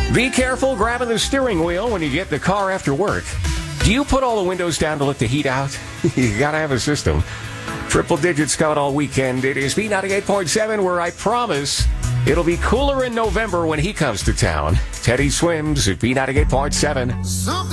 Be careful grabbing the steering wheel when you get in the car after work. Do you put all the windows down to let the heat out? You gotta have a system. Triple digits coming all weekend. It is B98.7, where I promise it'll be cooler in November when he comes to town. Teddy Swims at B98.7.